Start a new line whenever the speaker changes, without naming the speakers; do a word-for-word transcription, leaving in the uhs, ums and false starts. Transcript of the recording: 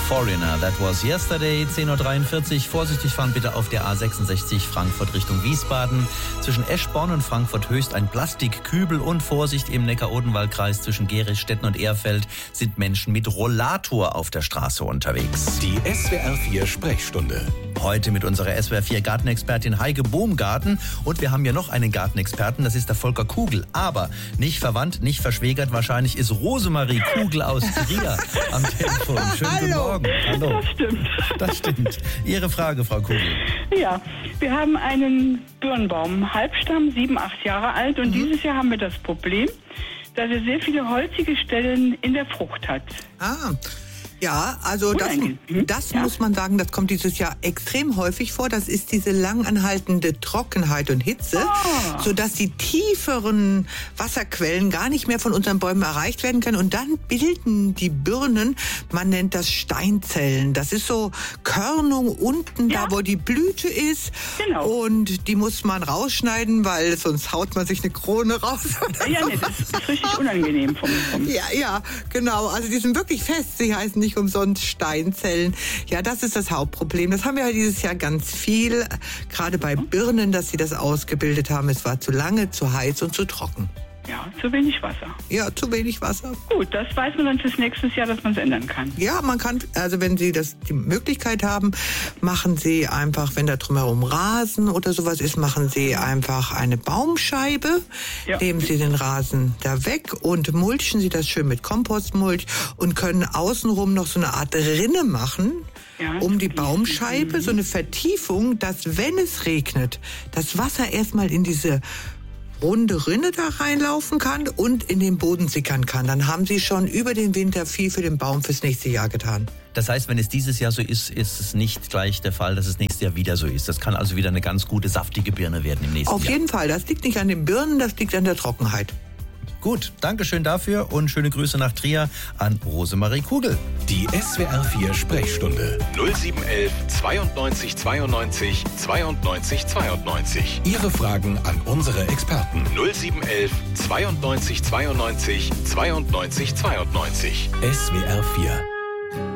Foreigner, that was yesterday, zehn Uhr dreiundvierzig. Vorsichtig fahren bitte auf der A sechsundsechzig Frankfurt Richtung Wiesbaden. Zwischen Eschborn und Frankfurt Höchst ein Plastikkübel und Vorsicht im Neckar-Odenwald-Kreis zwischen Gerisstetten und Ehrfeld sind Menschen mit Rollator auf der Straße unterwegs.
Die S W R vier Sprechstunde.
Heute mit unserer S W R vier Gartenexpertin Heike Bohmgarten. Und wir haben ja noch einen Gartenexperten, das ist der Volker Kugel. Aber nicht verwandt, nicht verschwägert. Wahrscheinlich ist Rosemarie Kugel aus Trier am Telefon. Schönen guten
Hallo.
Morgen. Hallo.
Das stimmt.
Das stimmt. Ihre Frage, Frau Kugel.
Ja, wir haben einen Birnbaum, Halbstamm, sieben, acht Jahre alt. Und mhm. dieses Jahr haben wir das Problem, dass er sehr viele holzige Stellen in der Frucht hat.
Ah, ja, also das, das ja. muss man sagen, das kommt dieses Jahr extrem häufig vor. Das ist diese langanhaltende Trockenheit und Hitze, oh. sodass die tieferen Wasserquellen gar nicht mehr von unseren Bäumen erreicht werden können. Und dann bilden die Birnen, man nennt das Steinzellen. Das ist so Körnung unten, ja. da wo die Blüte ist.
Genau.
Und die muss man rausschneiden, weil sonst haut man sich eine Krone raus.
Ja, nee, das ist richtig unangenehm vom, vom
Ja, ja, genau. Also die sind wirklich fest. Sie heißen nicht umsonst Steinzellen. Ja, das ist das Hauptproblem. Das haben wir ja dieses Jahr ganz viel, gerade bei Birnen, dass sie das ausgebildet haben. Es war zu lange, zu heiß und zu trocken.
Ja, zu wenig Wasser.
Ja, zu wenig Wasser.
Gut, das weiß man dann fürs nächste Jahr, dass man es ändern kann.
Ja, man kann, also wenn Sie das die Möglichkeit haben, machen Sie einfach, wenn da drumherum Rasen oder sowas ist, machen Sie einfach eine Baumscheibe, ja. nehmen Sie den Rasen da weg und mulchen Sie das schön mit Kompostmulch und können außenrum noch so eine Art Rinne machen. Ja, um die Baumscheibe, so eine Vertiefung, dass wenn es regnet, das Wasser erstmal in diese runde Rinne da reinlaufen kann und in den Boden sickern kann. Dann haben Sie schon über den Winter viel für den Baum fürs nächste Jahr getan.
Das heißt, wenn es dieses Jahr so ist, ist es nicht gleich der Fall, dass es nächstes Jahr wieder so ist. Das kann also wieder eine ganz gute, saftige Birne werden im nächsten
Auf
Jahr.
Auf jeden Fall. Das liegt nicht an den Birnen, das liegt an der Trockenheit.
Gut, danke schön dafür und schöne Grüße nach Trier an Rosemarie Kugel.
Die S W R vier Sprechstunde null sieben eins eins zweiundneunzig zweiundneunzig zweiundneunzig zweiundneunzig. Ihre Fragen an unsere Experten null sieben eins eins zweiundneunzig zweiundneunzig zweiundneunzig zweiundneunzig. S W R vier